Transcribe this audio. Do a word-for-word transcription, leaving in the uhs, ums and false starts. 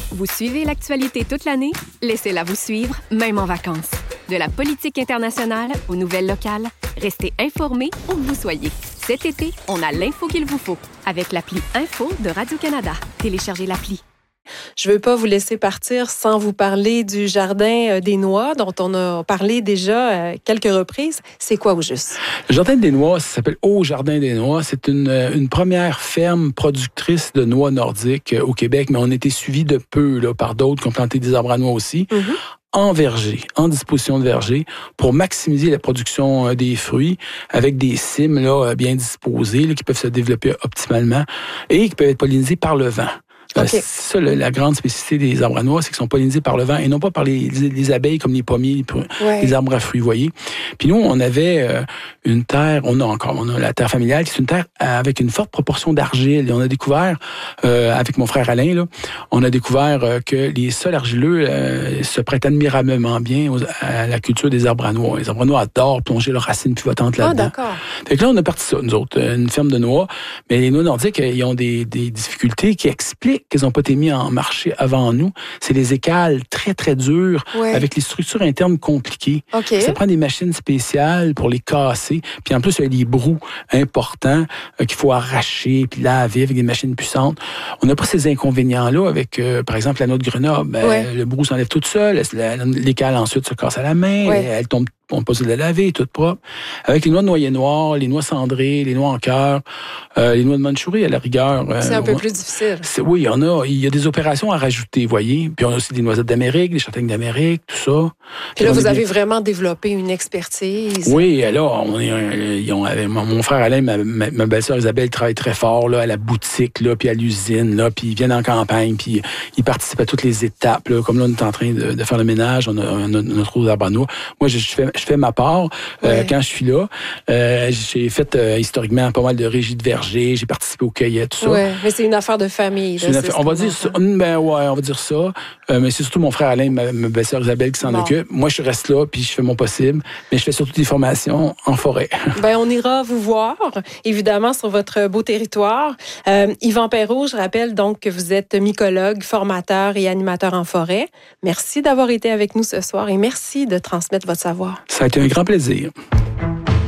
Vous suivez l'actualité toute l'année? Laissez-la vous suivre, même en vacances. De la politique internationale aux nouvelles locales, restez informés où que vous soyez. Cet été, on a l'info qu'il vous faut avec l'appli Info de Radio-Canada. Téléchargez l'appli. Je ne veux pas vous laisser partir sans vous parler du Jardin des Noix, dont on a parlé déjà à quelques reprises. C'est quoi au juste? Le Jardin des Noix, ça s'appelle Au Jardin des Noix. C'est une, une première ferme productrice de noix nordiques au Québec, mais on a été suivi de peu là, par d'autres qui ont planté des arbres à noix aussi. Mm-hmm. En verger, en disposition de verger, pour maximiser la production des fruits avec des cimes là, bien disposées là, qui peuvent se développer optimalement et qui peuvent être pollinisées par le vent. Okay. C'est ça, le, la grande spécificité des arbres à noix, c'est qu'ils sont pollinisés par le vent et non pas par les, les, les abeilles comme les pommiers, les, ouais. les arbres à fruits, vous voyez. Puis nous, on avait euh, une terre, on a encore, on a la terre familiale, qui est une terre avec une forte proportion d'argile. Et on a découvert, euh, avec mon frère Alain, là, on a découvert euh, que les sols argileux euh, se prêtent admirablement bien aux, à la culture des arbres à noix. Les arbres à noix adorent plonger leurs racines pivotantes là-dedans. Ah, d'accord. Fait que là, on a parti ça, nous autres, une ferme de noix. Mais les noix nordiques, ils ont des, des difficultés qui expliquent qu'ils n'ont pas été mis en marché avant nous. C'est des écales très, très dures, ouais. avec les structures internes compliquées. Okay. Ça prend des machines spéciales pour les casser. Puis en plus, il y a des brous importants euh, qu'il faut arracher puis laver avec des machines puissantes. On n'a pas ces inconvénients-là avec, euh, par exemple, la noix de Grenoble. Ben, ouais. Le brou s'enlève toute seule. L'écale, ensuite, se casse à la main. Ouais. Elle tombe. On peut pas la laver, toute propre. Avec les noix de noyer noir, les noix cendrées, les noix en cœur, euh, les noix de Mandchourie, à la rigueur. C'est euh, un peu on, plus difficile. C'est, oui, il y en a. Il y a des opérations à rajouter, vous voyez. Puis on a aussi des noisettes d'Amérique, des châtaignes d'Amérique, tout ça. Puis là, vous avez des... vraiment développé une expertise. Oui, là, on est, ils ont, mon frère Alain, ma, ma, ma belle-sœur Isabelle travaille très fort là, à la boutique, là, puis à l'usine, là, puis ils viennent en campagne, puis ils participent à toutes les étapes. Là, comme là, on est en train de, de faire le ménage, on a, on a notre rose à Moi, je, je fais je fais ma part euh, ouais. quand je suis là. Euh, j'ai fait euh, historiquement pas mal de régies de verger, j'ai participé aux cueillettes, tout ça. Ouais, mais c'est une affaire de famille. Là, c'est affaire, on va dire ça. Ben ouais, on va dire ça. Euh, mais c'est surtout mon frère Alain, ma, ma belle-sœur Isabelle qui s'en bon. occupe. Moi, je reste là, puis je fais mon possible, mais je fais surtout des formations en forêt. Ben on ira vous voir, évidemment, sur votre beau territoire. Euh, Yvan Perrault, je rappelle donc que vous êtes mycologue, formateur et animateur en forêt. Merci d'avoir été avec nous ce soir et merci de transmettre votre savoir. Ça a été un grand plaisir.